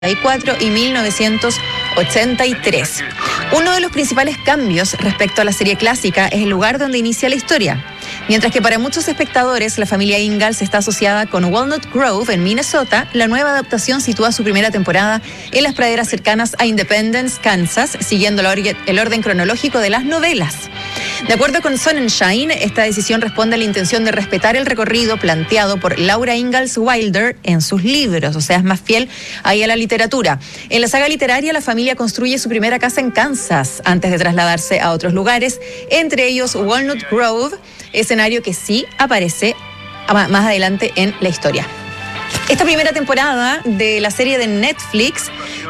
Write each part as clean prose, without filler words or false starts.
y 1983. Uno de los principales cambios respecto a la serie clásica es el lugar donde inicia la historia. Mientras que para muchos espectadores la familia Ingalls está asociada con Walnut Grove en Minnesota, la nueva adaptación sitúa su primera temporada en las praderas cercanas a Independence, Kansas, siguiendo el orden cronológico de las novelas. De acuerdo con Sonnenschein, esta decisión responde a la intención de respetar el recorrido planteado por Laura Ingalls Wilder en sus libros, o sea, es más fiel ahí a la literatura. En la saga literaria, la familia construye su primera casa en Kansas antes de trasladarse a otros lugares, entre ellos Walnut Grove, escenario que sí aparece más adelante en la historia. Esta primera temporada de la serie de Netflix,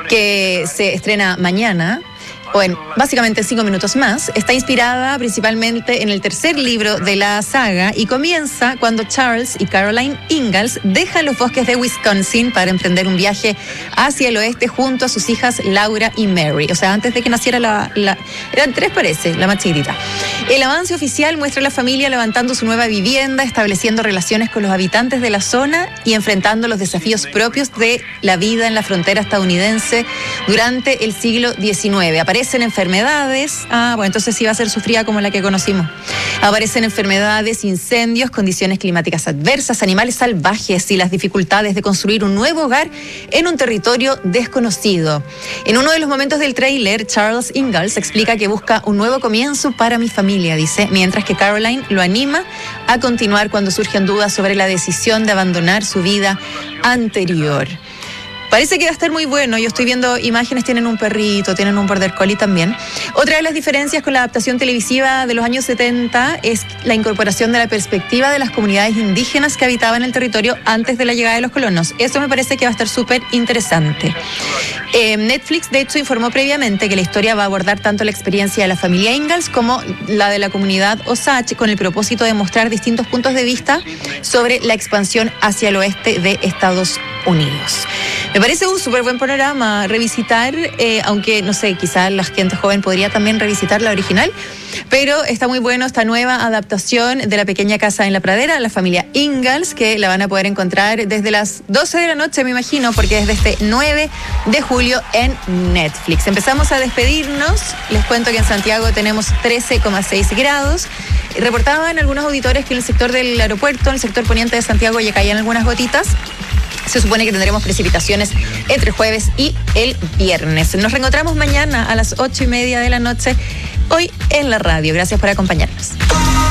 que se estrena mañana, o en básicamente 5 minutos más, está inspirada principalmente en el tercer libro de la saga y comienza cuando Charles y Caroline Ingalls dejan los bosques de Wisconsin para emprender un viaje hacia el oeste junto a sus hijas Laura y Mary. O sea, antes de que naciera eran 3, parece, la más chiquitita. El avance oficial muestra a la familia levantando su nueva vivienda, estableciendo relaciones con los habitantes de la zona y enfrentando los desafíos propios de la vida en la frontera estadounidense durante el siglo XIX. Aparecen enfermedades, entonces sí va a ser sufrida como la que conocimos. Aparecen enfermedades, incendios, condiciones climáticas adversas, animales salvajes y las dificultades de construir un nuevo hogar en un territorio desconocido. En uno de los momentos del tráiler, Charles Ingalls explica que busca un nuevo comienzo para mi familia, dice, mientras que Caroline lo anima a continuar cuando surgen dudas sobre la decisión de abandonar su vida anterior. Parece que va a estar muy bueno. Yo estoy viendo imágenes, tienen un perrito, tienen un border collie también. Otra de las diferencias con la adaptación televisiva de los años 70 es la incorporación de la perspectiva de las comunidades indígenas que habitaban el territorio antes de la llegada de los colonos. Eso me parece que va a estar súper interesante. Netflix, de hecho, informó previamente que la historia va a abordar tanto la experiencia de la familia Ingalls como la de la comunidad Osage, con el propósito de mostrar distintos puntos de vista sobre la expansión hacia el oeste de Estados Unidos. Me parece un súper buen panorama revisitar, aunque no sé, quizás la gente joven podría también revisitar la original, pero está muy bueno esta nueva adaptación de La pequeña casa en la pradera, la familia Ingalls, que la van a poder encontrar desde las 12 de la noche, me imagino, porque es desde este 9 de julio en Netflix. Empezamos a despedirnos. Les cuento que en Santiago tenemos 13,6 grados. Reportaban algunos auditores que en el sector del aeropuerto, en el sector poniente de Santiago, ya caían algunas gotitas. Se supone que tendremos precipitaciones entre jueves y el viernes. Nos reencontramos mañana a las 8:30 de la noche, hoy en la radio. Gracias por acompañarnos.